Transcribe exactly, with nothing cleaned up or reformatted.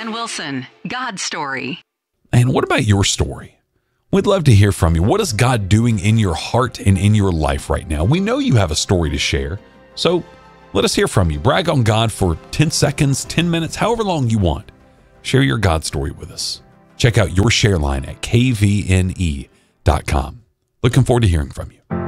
Dan Wilson, God's Story. And what about your story? We'd love to hear from you. What is God doing in your heart and in your life right now? We know you have a story to share, so let us hear from you. Brag on God for ten seconds, ten minutes, however long you want. Share your God story with us. Check out your share line at k v n e dot com. Looking forward to hearing from you.